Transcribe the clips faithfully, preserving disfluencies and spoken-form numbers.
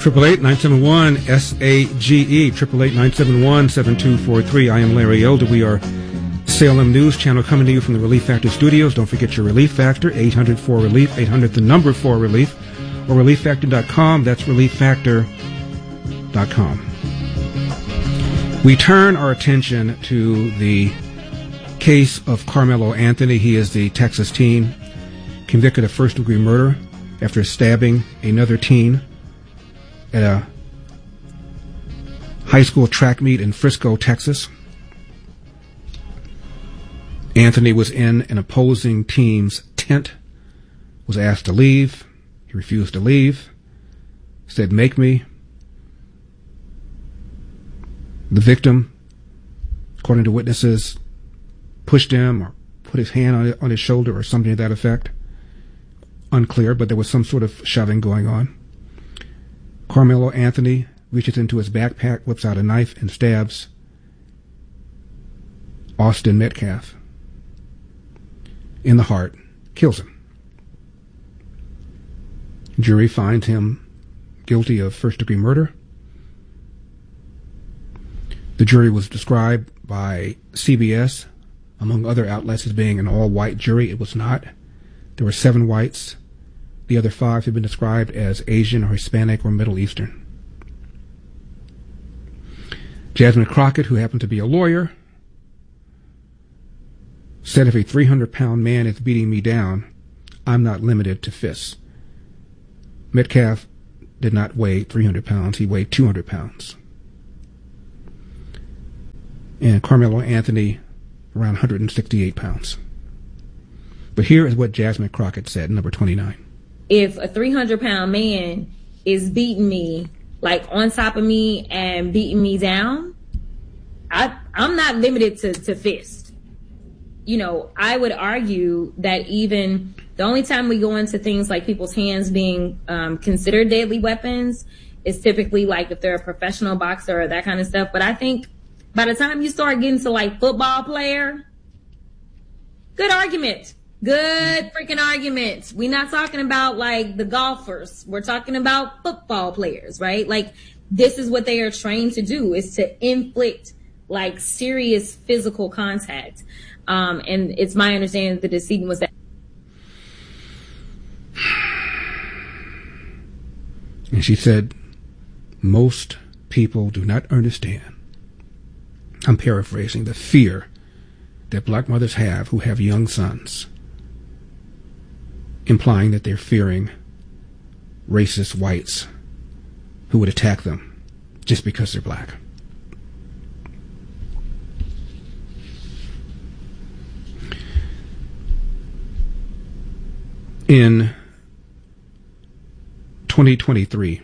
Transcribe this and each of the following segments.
Triple eight nine seven one S A G E. Triple eight nine seven one seven two four three. I am Larry Elder. We are Salem News Channel coming to you from the Relief Factor Studios. Don't forget your Relief Factor, eight hundred four relief, eight hundred the number four relief, or relief factor dot com. That's relief factor dot com. We turn our attention to the case of Carmelo Anthony. He is the Texas teen convicted of first-degree murder after stabbing another teen at a high school track meet in Frisco, Texas. Anthony was in an opposing team's tent, was asked to leave. He refused to leave, said, "Make me." The victim, according to witnesses, pushed him or put his hand on, on his shoulder or something to that effect. Unclear, but there was some sort of shoving going on. Carmelo Anthony reaches into his backpack, whips out a knife, and stabs Austin Metcalf in the heart, kills him. Jury finds him guilty of first-degree murder. The jury was described by C B S, among other outlets, as being an all-white jury. It was not. There were seven whites. The other five have been described as Asian or Hispanic or Middle Eastern. Jasmine Crockett, who happened to be a lawyer, said, "If a three hundred pound man is beating me down, I'm not limited to fists." Metcalf did not weigh three hundred pounds. He weighed two hundred pounds. And Carmelo Anthony, around one hundred sixty-eight pounds. But here is what Jasmine Crockett said, number twenty-nine. If a three hundred pound man is beating me, like on top of me and beating me down, I, I'm not limited to, to fist. You know, I would argue that even the only time we go into things like people's hands being um, considered deadly weapons is typically like if they're a professional boxer or that kind of stuff. But I think by the time you start getting to like football player, good argument. Good freaking argument. We're not talking about like the golfers. We're talking about football players, right? Like this is what they are trained to do, is to inflict like serious physical contact. Um, and it's my understanding that the decedent was that. And she said, most people do not understand, I'm paraphrasing, the fear that black mothers have who have young sons, implying that they're fearing racist whites who would attack them just because they're black. In twenty twenty-three,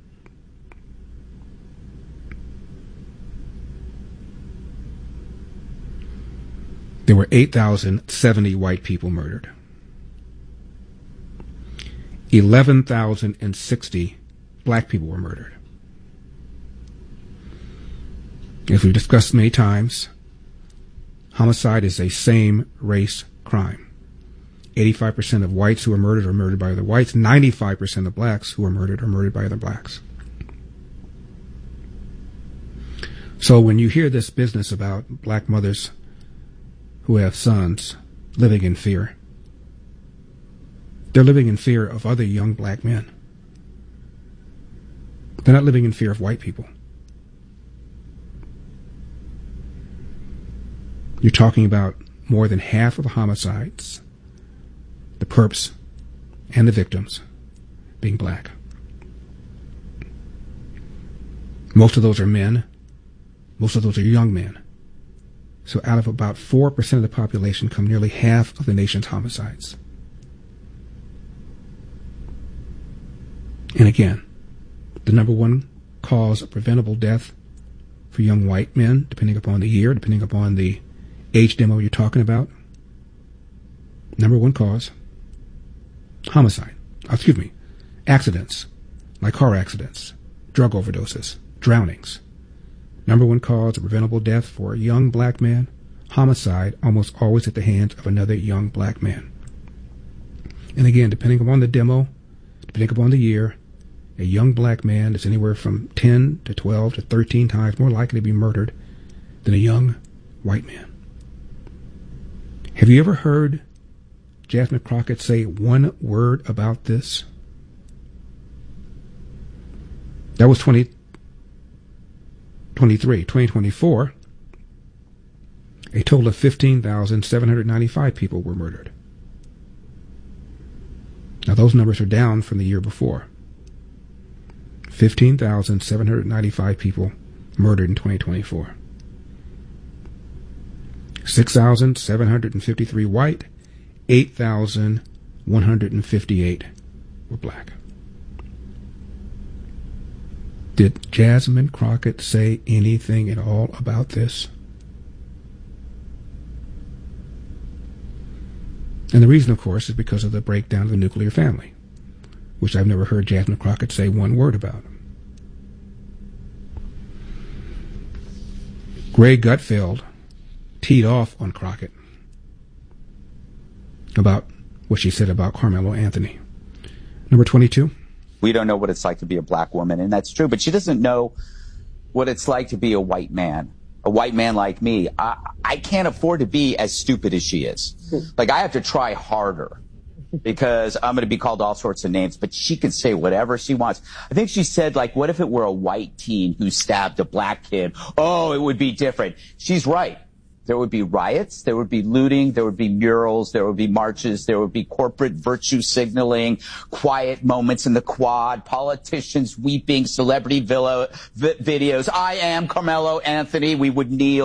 there were eight thousand seventy white people murdered. eleven thousand sixty black people were murdered. As we've discussed many times, homicide is a same-race crime. eighty-five percent of whites who are murdered are murdered by other whites. ninety-five percent of blacks who are murdered are murdered by other blacks. So when you hear this business about black mothers who have sons living in fear, they're living in fear of other young black men. They're not living in fear of white people. You're talking about more than half of the homicides, the perps, and the victims being black. Most of those are men. Most of those are young men. So out of about four percent of the population come nearly half of the nation's homicides. And again, the number one cause of preventable death for young white men, depending upon the year, depending upon the age demo you're talking about, number one cause, homicide. Oh, excuse me, accidents, like car accidents, drug overdoses, drownings. Number one cause of preventable death for a young black man, homicide, almost always at the hands of another young black man. And again, depending upon the demo, depending upon the year, a young black man is anywhere from ten to twelve to thirteen times more likely to be murdered than a young white man. Have you ever heard Jasmine Crockett say one word about this? That was twenty twenty-three. twenty twenty-four, a total of fifteen thousand seven hundred ninety-five people were murdered. Now, those numbers are down from the year before. fifteen thousand seven hundred ninety-five people murdered in twenty twenty-four. six thousand seven hundred fifty-three white, eight thousand one hundred fifty-eight were black. Did Jasmine Crockett say anything at all about this? And the reason, of course, is because of the breakdown of the nuclear family, which I've never heard Jasmine Crockett say one word about. Greg Gutfeld teed off on Crockett about what she said about Carmelo Anthony. Number twenty-two. We don't know what it's like to be a black woman, and that's true. But she doesn't know what it's like to be a white man, a white man like me. I, I can't afford to be as stupid as she is. Like, I have to try harder because I'm going to be called all sorts of names, but she can say whatever she wants. I think she said, like, what if it were a white teen who stabbed a black kid? Oh, it would be different. She's right. There would be riots, there would be looting, there would be murals, there would be marches, there would be corporate virtue signaling, quiet moments in the quad, politicians weeping, celebrity villa, vi- videos. I am Carmelo Anthony. We would kneel.